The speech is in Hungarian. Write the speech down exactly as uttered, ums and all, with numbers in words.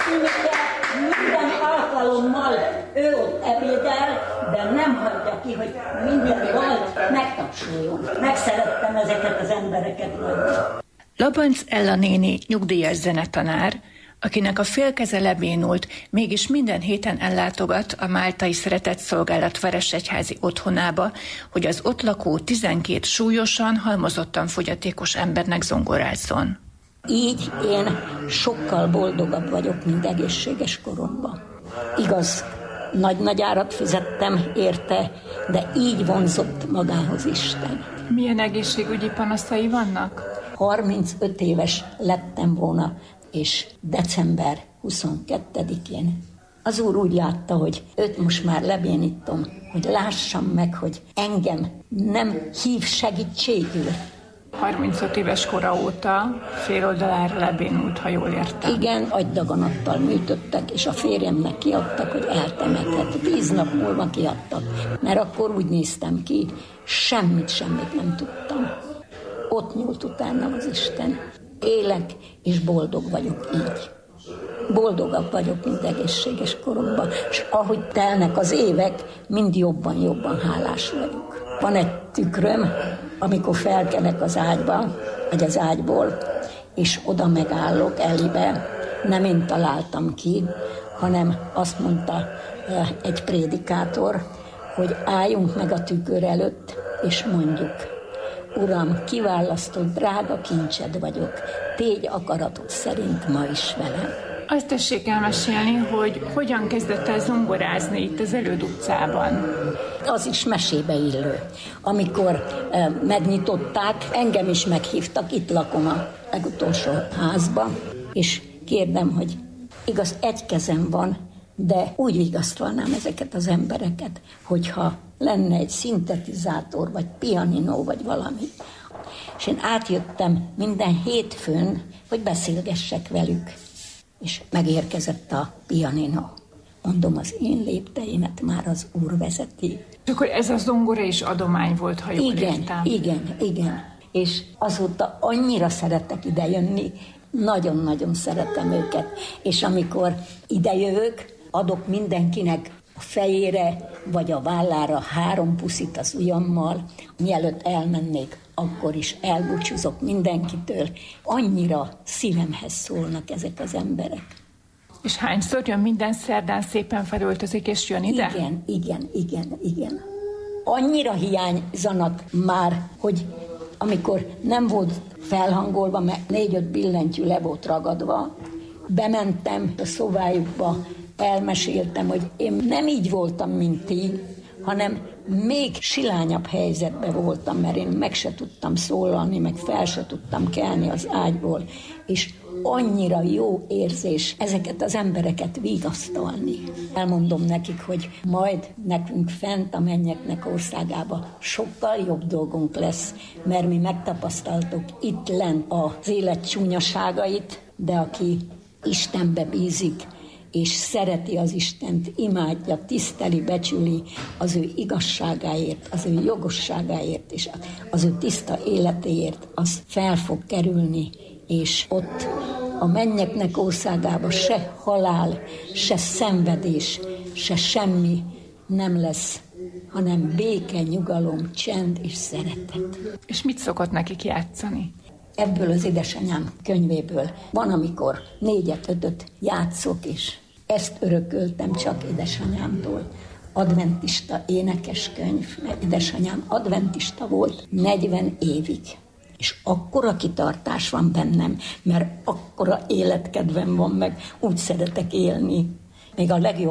Szinte minden alkalommal ő ott ebédel, de nem hagyja ki, hogy minden dalt megtapsoljon. Megszerettem ezeket az embereket nagyon. Labanc Ella néni nyugdíjas zenetanár, akinek a félkeze lebénult, mégis minden héten ellátogat a Máltai Szeretetszolgálat Veresegyházi otthonába, hogy az ott lakó tizenkét súlyosan, halmozottan fogyatékos embernek zongorázzon. Így én sokkal boldogabb vagyok, mint egészséges koromban. Igaz, nagy-nagy árat fizettem érte, de így vonzott magához Isten. Milyen egészségügyi panaszai vannak? harmincöt éves lettem volna, és december huszonkettedikén az Úr úgy látta, hogy őt most már lebénítom, hogy lássam meg, hogy engem nem hív segítségül. harmincöt éves kora óta fél oldalára lebénult, ha jól értem. Igen, agydaganattal műtöttek, és a férjemnek kiadtak, hogy eltemethet. Tíz nap múlva kiadtak, mert akkor úgy néztem ki, semmit, semmit nem tudtam. Ott nyúlt utána az Isten. Élek, és boldog vagyok így. Boldogabb vagyok, mint egészséges koromban. És ahogy telnek az évek, mind jobban-jobban hálás vagyok. Van egy tükröm, amikor felkelek az ágyba, vagy az ágyból, és oda megállok elébe. Nem én találtam ki, hanem azt mondta egy prédikátor, hogy álljunk meg a tükör előtt, és mondjuk: Uram, kiválasztott drága kincsed vagyok, tégy akaratod szerint ma is velem. Azt tessék elmesélni, hogy hogyan kezdett el zongorázni itt az Előd utcában. Az is mesébe illő. Amikor e, megnyitották, engem is meghívtak, itt lakom a legutolsó házban, és kérdem, hogy igaz, egy kezem van, de úgy vigasztalnám ezeket az embereket, hogyha lenne egy szintetizátor, vagy pianinó, vagy valami. És én átjöttem minden hétfőn, hogy beszélgessek velük. És megérkezett a pianinó. Mondom, az én lépteimet már az Úr vezeti. És akkor ez a zongora is adomány volt, ha jól igen, értem. Igen, igen. És azóta annyira szeretek idejönni, nagyon-nagyon szeretem őket. És amikor idejövök, adok mindenkinek a fejére vagy a vállára három puszit az ujjammal, mielőtt elmennék, akkor is elbúcsúzok mindenkitől. Annyira szívemhez szólnak ezek az emberek. És hányszor jön minden szerdán, szépen felöltözik és jön ide? Igen, igen, igen, igen. Annyira hiányzanak már, hogy amikor nem volt felhangolva, mert négy-öt billentyű le volt ragadva, bementem a szobájukba, elmeséltem, hogy én nem így voltam, mint ti, hanem még silányabb helyzetben voltam, mert én meg se tudtam szólalni, meg fel se tudtam kelni az ágyból, és annyira jó érzés ezeket az embereket vigasztalni. Elmondom nekik, hogy majd nekünk fent a mennyeknek országába sokkal jobb dolgunk lesz, mert mi megtapasztaltuk itt lent az élet csúnyaságait, de aki Istenbe bízik, és szereti az Istent, imádja, tiszteli, becsüli az ő igazságáért, az ő jogosságáért, és az ő tiszta életéért, az fel fog kerülni, és ott a mennyeknek országába se halál, se szenvedés, se semmi nem lesz, hanem béke, nyugalom, csend és szeretet. És mit szokott nekik játszani? Ebből az édesanyám könyvéből van, amikor négyet, ötöt játszok, és ezt örököltem csak édesanyámtól. Adventista énekeskönyv, mert édesanyám adventista volt negyven évig. És akkora kitartás van bennem, mert akkora életkedvem van, meg úgy szeretek élni. Még a legjobb